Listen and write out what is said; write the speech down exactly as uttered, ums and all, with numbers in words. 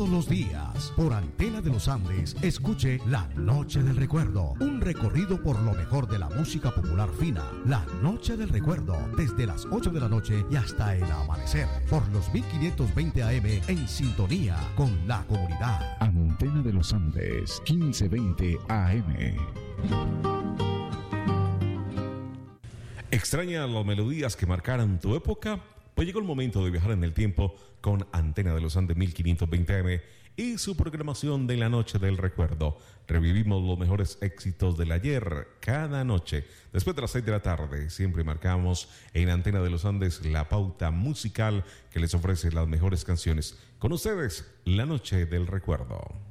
los días, por Antena de los Andes, escuche La Noche del Recuerdo, un recorrido por lo mejor de la música popular fina. La Noche del Recuerdo, desde las ocho de la noche y hasta el amanecer, por los mil quinientos veinte A M, en sintonía con la comunidad. Antena de los Andes, quince veinte A M. ¿Extraña las melodías que marcaron tu época? Pues llegó el momento de viajar en el tiempo con Antena de los Andes mil quinientos veinte A M y su programación de la Noche del Recuerdo. Revivimos los mejores éxitos del ayer cada noche. Después de las seis de la tarde, siempre marcamos en Antena de los Andes la pauta musical que les ofrece las mejores canciones. Con ustedes, la Noche del Recuerdo.